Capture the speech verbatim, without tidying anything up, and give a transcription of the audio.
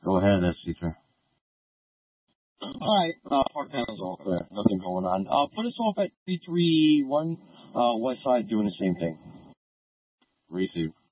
Go ahead, S C three. All right, uh, park panel's all clear. Nothing going on. Uh, put us off at three three one, uh, west side doing the same thing. Receive.